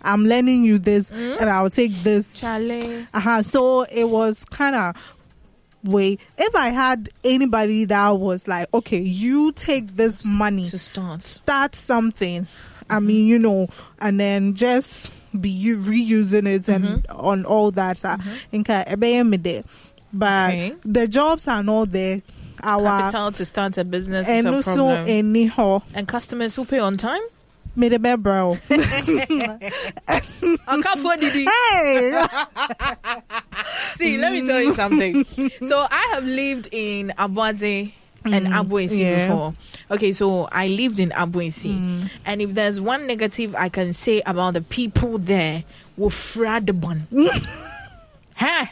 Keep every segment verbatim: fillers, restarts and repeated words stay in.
I'm lending you this, Mm. and I'll take this. Chale. Uh-huh. So it was kind of way. If I had anybody that was like, okay, you take this money To start. start something. I mean, you know, and then just be you reusing it and Mm-hmm. on all that. Mm-hmm. But Okay. the jobs are not there. Our Capital to start a business is and a also problem. anyhow, And customers who pay on time? me the bear bro. I can't afford it. Hey, See, let me tell you something. So I have lived in Abuaze and Abuesi yeah. before. Okay, so I lived in Abuesi. And if there's one negative I can say about the people there, Wofradabon. Huh?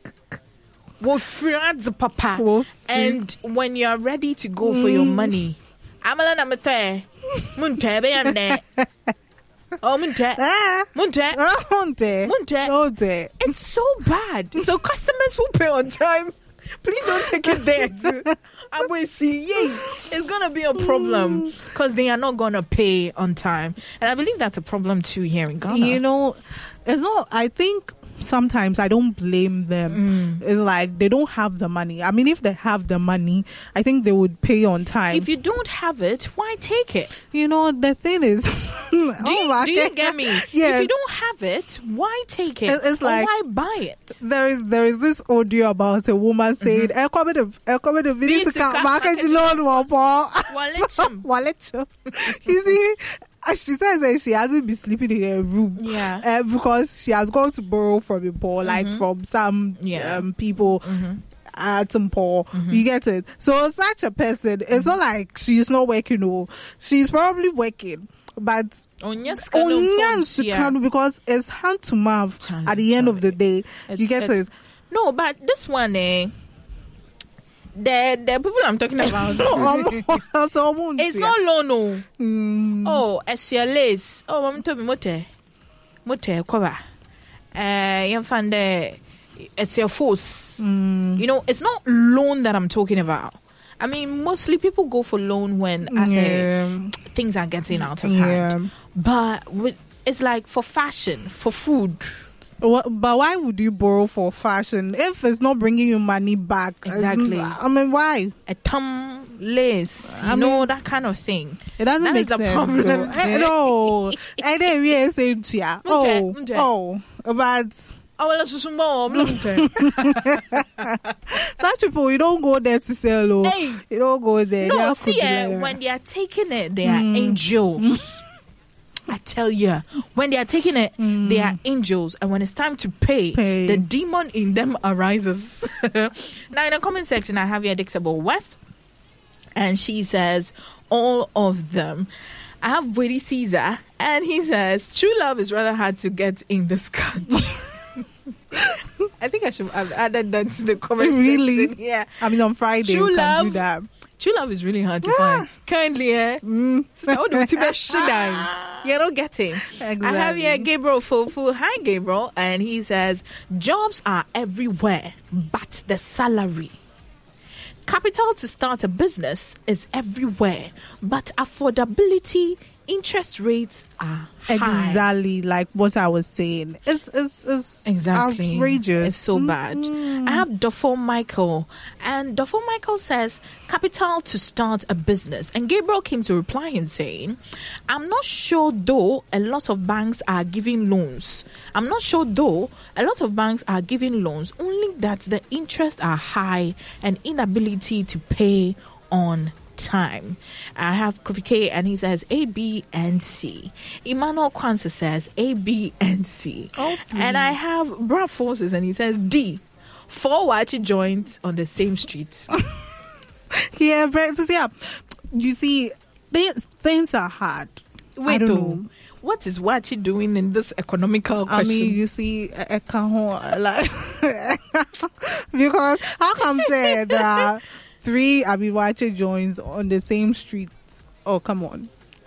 Wofrad papa. Wof- And when you're ready to go for your money, Amala namate. Munte be amne. Oh, munte. ah, Munte. don't they? Munte. Don't they? It's so bad. So customers who pay on time, please don't take it there too. I'm going to see, yay, it's going to be a problem because they are not going to pay on time. And I believe that's a problem too here in Ghana. You know, it's not. I think sometimes I don't blame them. It's like they don't have the money. I mean, if they have the money, I think they would pay on time. If you don't have it, why take it? You know, the thing is, Do you, do you get me? Yes. If you don't have it, why take it? It- it's Or like- why buy it? There is there is this audio about a woman saying, "I come the I come the video Beats to come the market market loan one for Wallet. wallet." You see, uh, she says that she hasn't been sleeping in her room, Yeah. uh, because she has gone to borrow from a poor, like from some Yeah. um, people. At some poor, you get it. So such a person, it's not like she's not working. Oh, she's probably working, but Onions onions to come because it's hand to mouth Chale, at the end of the day. It's- you get it's- it. No, but this one, eh, the the people I'm talking about, So it's not loan, no. Mm, Oh, as your lace. Oh, I'm talking mote, mote, cover. Uh, you find the as your force. mm, You know, it's not loan that I'm talking about. I mean, mostly people go for loan when I say yeah, things are getting out of yeah. hand. But with, it's like for fashion, for food. Wha- But why would you borrow for fashion if it's not bringing you money back? It's- Exactly. I mean, why? A thumb lace, you I know, mean- that kind of thing. It doesn't That make is the sense. problem though. Eh, there. No, and then we are saying to ya, oh, Mute, mute. oh, but Oh, well, that's some more. No, such people, you don't go there to sell. Oh, Hey. you don't go there. They have to see, be eh, like- when they are taking it, they are angels. I tell you, when they are taking it, they are angels, and when it's time to pay, Pay. the demon in them arises. Now, in the comment section, I have here Dixable West, and she says all of them. I have Brady Caesar, and he says true love is rather hard to get in this country. I think I should have added that to the comment Really? section. Yeah. I mean, on Friday, True you can do love. that. True love is really hard to Yeah. find. Currently, eh? Mm. Sister, what do you think shit down? You're not getting. I have here Gabriel Fufu. Hi, Gabriel. And he says, jobs are everywhere, but the salary. Capital to start a business is everywhere, but affordability, interest rates are high. Exactly like what I was saying. It's it's, it's Exactly. outrageous. It's so bad. I have Duffo Michael. And Duffo Michael says, capital to start a business. And Gabriel came to reply and saying, I'm not sure though a lot of banks are giving loans. I'm not sure though a lot of banks are giving loans, only that the interests are high and inability to pay on time. I have Kofi K and he says A, B, and C. Emmanuel Kwanzaa says A, B, and C. Oh, And I have Brad Forces and he says D. Four wachi joints on the same street. Yeah, but yeah. You see, things things are hard. I Wait, don't though. know. What is wachi doing in this economical I question? mean, you see, I, I can't like because how come say there are three Abiwache joints on the same street? Oh, come on. Hey,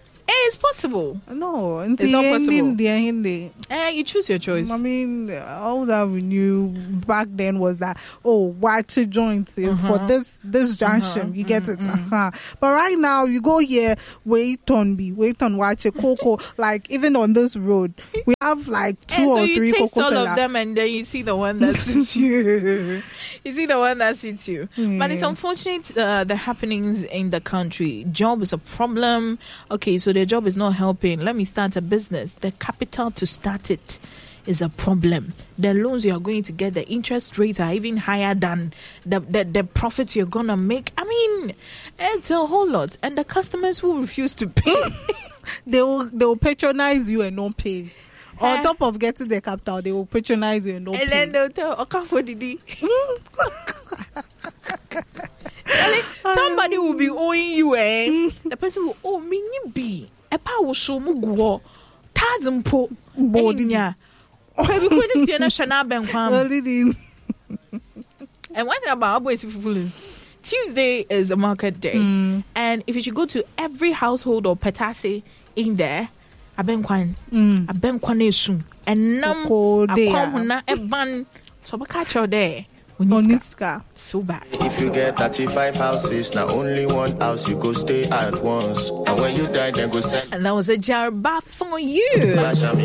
it's possible. No, It's not possible. possible. Eh, you choose your choice. I mean, all that we knew back then was that, oh, watch a joint is uh-huh. for this this junction. Uh-huh. You get mm-hmm. it. Uh-huh. But right now, you go here, wait on me, wait on watch a cocoa. Like, even on this road, we have like two and or so you three taste cocoa all salad. of them, and then you see the one that suits you. You see the one that suits you. Yeah. But it's unfortunate uh, the happenings in the country. Job is a problem. Okay, so the job is not helping. Let me start a business. The capital to start it is a problem. The loans you are going to get, the interest rates are even higher than the, the, the profits you're going to make. I mean, it's a whole lot. And the customers who refuse to pay. they will they will patronize you and not pay. On top of getting the capital, they will patronize you and not and pay. And then they'll tell, okay, for Didi. Somebody will be owing you, eh? The person will owe me, be a power show mugo, Tazim po, Bodinia. Maybe couldn't feel a Shana Benquam. And one thing about boys people is Tuesday is a market day. Mm. And if you should go to every household or petase in there, I ben kwan, I ben kwanesu, and nam a na a ban, so catch your day. Oniska. So bad. If you get thirty-five houses, now only one house you go stay at once. And when you die, then go sell. And that was a jar bath for you.